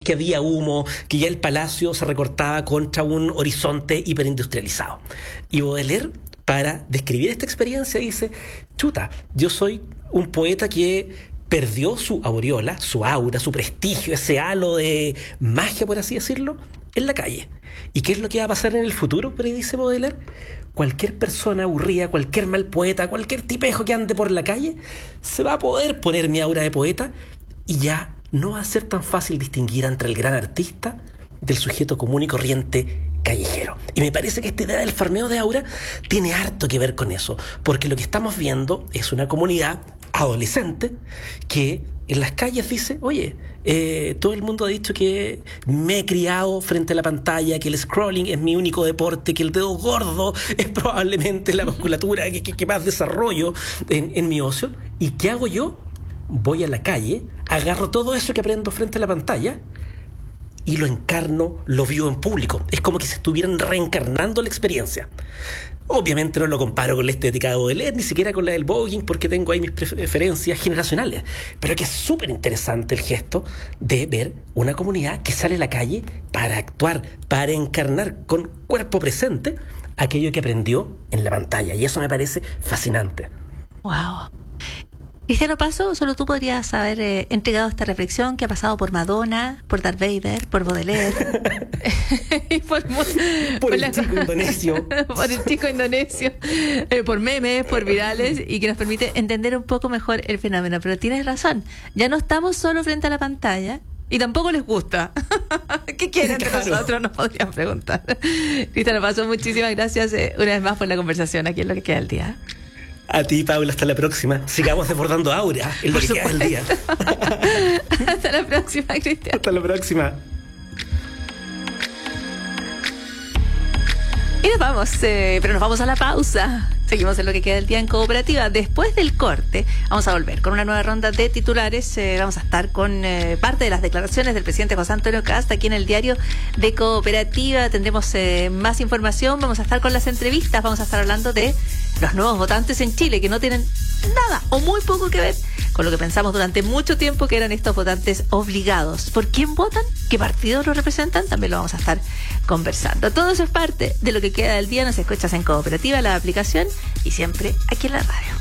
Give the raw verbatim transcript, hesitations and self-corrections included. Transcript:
que había humo, que ya el palacio se recortaba contra un horizonte hiperindustrializado. Y Baudelaire, para describir esta experiencia, dice, chuta, yo soy un poeta que perdió su aureola, su aura, su prestigio, ese halo de magia, por así decirlo, en la calle. ¿Y qué es lo que va a pasar en el futuro? Pero ahí dice Baudelaire, cualquier persona aburrida, cualquier mal poeta, cualquier tipejo que ande por la calle, se va a poder poner mi aura de poeta y ya no va a ser tan fácil distinguir entre el gran artista del sujeto común y corriente callejero. Y me parece que esta idea del farmeo de aura tiene harto que ver con eso, porque lo que estamos viendo es una comunidad adolescente que en las calles dice, oye, eh, todo el mundo ha dicho que me he criado frente a la pantalla, que el scrolling es mi único deporte, que el dedo gordo es probablemente la musculatura que, que, que más desarrollo en, en mi ocio. ¿Y qué hago yo? Voy a la calle, agarro todo eso que aprendo frente a la pantalla y lo encarno, lo vivo en público. Es como que se estuvieran reencarnando la experiencia. Obviamente no lo comparo con la estética de Baudelaire, ni siquiera con la del voguing, porque tengo ahí mis preferencias generacionales. Pero que es súper interesante el gesto de ver una comunidad que sale a la calle para actuar, para encarnar con cuerpo presente aquello que aprendió en la pantalla. Y eso me parece fascinante. Wow. Cristiano Paso, solo tú podrías haber eh, entregado esta reflexión que ha pasado por Madonna, por Darth Vader, por Baudelaire, y por, por, por, por el la, chico indonesio, por el chico indonesio, eh, por memes, por virales, y que nos permite entender un poco mejor el fenómeno. Pero tienes razón, ya no estamos solo frente a la pantalla. Y tampoco les gusta. ¿Qué quieren claro. de nosotros? Nos podrían preguntar. Cristiano Paso, muchísimas gracias eh, una vez más por la conversación aquí en Lo que queda del día. A ti, Paula, hasta la próxima. Sigamos desbordando aura en lo que queda del día. Hasta la próxima, Cristian. Hasta la próxima. Y nos vamos, eh, pero nos vamos a la pausa. Seguimos en Lo que queda del día en Cooperativa. Después del corte, vamos a volver con una nueva ronda de titulares. Eh, vamos a estar con eh, parte de las declaraciones del presidente José Antonio Kast aquí en el diario de Cooperativa. Tendremos eh, más información. Vamos a estar con las entrevistas. Vamos a estar hablando de los nuevos votantes en Chile, que no tienen nada o muy poco que ver con lo que pensamos durante mucho tiempo que eran estos votantes obligados. ¿Por quién votan? ¿Qué partidos los representan? También lo vamos a estar conversando. Todo eso es parte de Lo que queda del día. Nos escuchas en Cooperativa, la aplicación, y siempre aquí en la radio.